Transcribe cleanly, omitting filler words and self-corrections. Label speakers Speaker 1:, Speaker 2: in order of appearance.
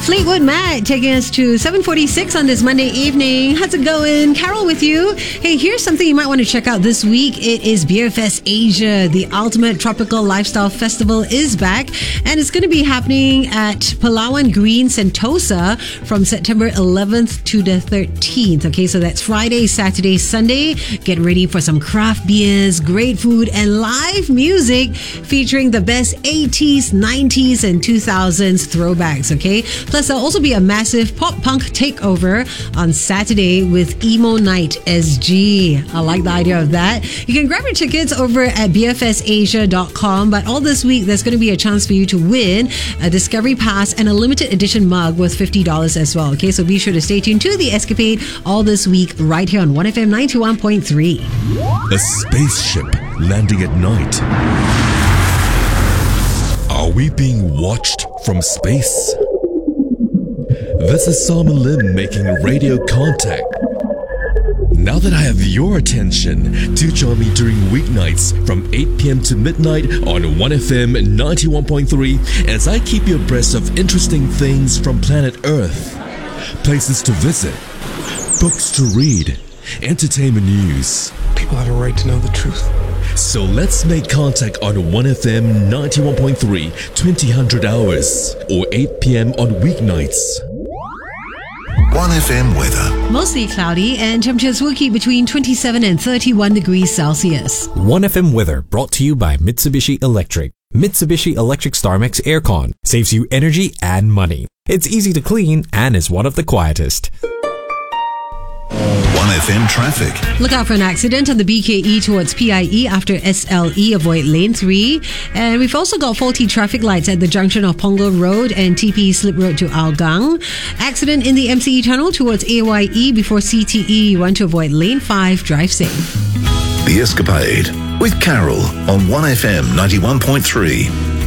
Speaker 1: Fleetwood Mac taking us to 7:46 on this Monday evening. How's it going? Carol with you. Hey, here's something you might want to check out this week. It is Beerfest Asia. The ultimate tropical lifestyle festival is back, and it's going to be happening at Palawan Green Sentosa from September 11th to the 13th. Okay, so that's Friday, Saturday, Sunday. Get ready for some craft beers, great food, and live music featuring the best 80s, 90s, and 2000s throwbacks. Okay, plus there'll also be a massive pop punk takeover on Saturday with Emo Night SG. I like the idea of that. You can grab your tickets over at bfsasia.com, but all this week there's going to be a chance for you to win a Discovery Pass and a limited edition mug worth $50 as well. Okay, so be sure to stay tuned to The Escapade all this week right here on 1FM 91.3.
Speaker 2: A spaceship landing at night. Are we being watched from space? This is Simon Lim making radio contact. Now that I have your attention, do join me during weeknights from 8 p.m. to midnight on 1FM 91.3 as I keep you abreast of interesting things from planet Earth. Places to visit, books to read, entertainment news.
Speaker 3: People have a right to know the truth.
Speaker 2: So let's make contact on 1FM 91.3, 2000 hours, or 8 p.m. on weeknights.
Speaker 4: 1FM weather.
Speaker 1: Mostly cloudy and temperatures will keep between 27 and 31 degrees Celsius.
Speaker 5: 1FM weather brought to you by Mitsubishi Electric. Mitsubishi Electric StarMax Aircon saves you energy and money. It's easy to clean and is one of the quietest.
Speaker 4: 1FM traffic.
Speaker 1: Look out for an accident on the BKE towards PIE after SLE. Avoid lane 3. And we've also got faulty traffic lights at the junction of Punggol Road and TP Slip Road to Hougang. Accident in the MCE tunnel towards AYE before CTE. You want to avoid lane 5. Drive safe.
Speaker 4: The Escapade with Carol on 1FM 91.3.